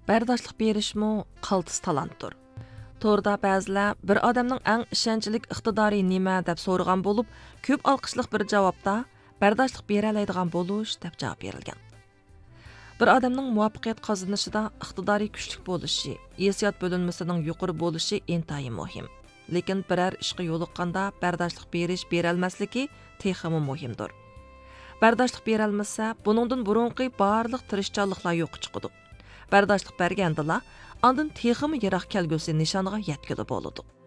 Bardoshliq berishmi qaltis talantdir. To'rda ba'zilar bir odamning eng ishonchlik iqtidori nima deb so'ragan bo'lib, ko'p olqishliq bir javobda bardoshliq bera oladigan bo'lish deb javob berilgan. Bir odamning muvaffaqiyat qozonishida iqtidori kuchli bo'lishi, hissiyot bo'linmasining yuqori bo'lishi intayin muhim. Lekin biror ishga yo'liqqanda bardoshliq berish berolmasligi texmi muhimdir. Bardoshliq berolmasa, buningdan burunqi barliq tirishchanliklar yo'q chiqadi. Bardoshliq bergandila, ondan texmi yiroq kelgusi nishoniga yetkili bo'ladi.